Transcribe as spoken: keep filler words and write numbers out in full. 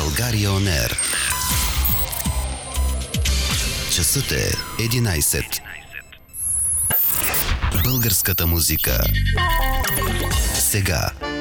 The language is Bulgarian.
България Он Ер. Часът е единайсет. Българската музика сега.